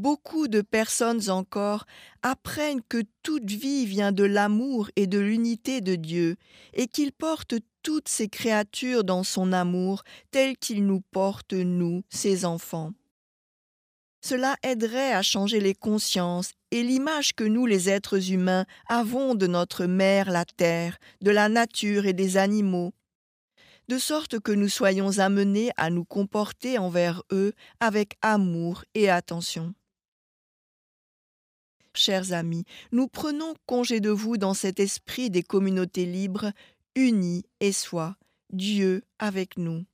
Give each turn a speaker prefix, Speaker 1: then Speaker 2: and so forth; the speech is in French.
Speaker 1: beaucoup de personnes encore apprennent que toute vie vient de l'amour et de l'unité de Dieu, et qu'il porte toutes ses créatures dans son amour tel qu'il nous porte, nous, ses enfants. Cela aiderait à changer les consciences et l'image que nous, les êtres humains, avons de notre mère, la terre, de la nature et des animaux, de sorte que nous soyons amenés à nous comporter envers eux avec amour et attention. Chers amis, nous prenons congé de vous dans cet esprit des communautés libres, unies et soient Dieu avec nous.